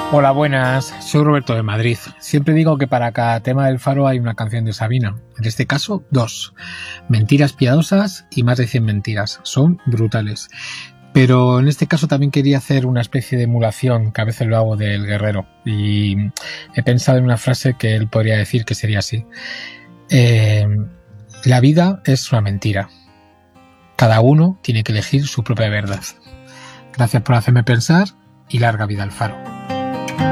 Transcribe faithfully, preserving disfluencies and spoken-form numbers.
Hola, buenas. Soy Roberto de Madrid. Siempre digo que para cada tema del Faro hay una canción de Sabina. En este caso, dos. Mentiras piadosas y más de cien mentiras. Son brutales. Pero en este caso también quería hacer una especie de emulación, que a veces lo hago, del Guerrero. Y he pensado en una frase que él podría decir, que sería así. Eh, la vida es una mentira. Cada uno tiene que elegir su propia verdad. Gracias por hacerme pensar y larga vida al Faro.